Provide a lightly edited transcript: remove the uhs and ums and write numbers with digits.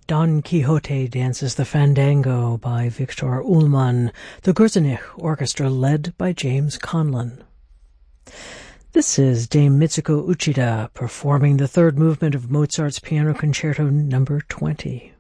Don Quixote Dances the Fandango by Viktor Ullmann, the Gruzinich Orchestra led by James Conlon. This is Dame Mitsuko Uchida performing the third movement of Mozart's Piano Concerto No. 20.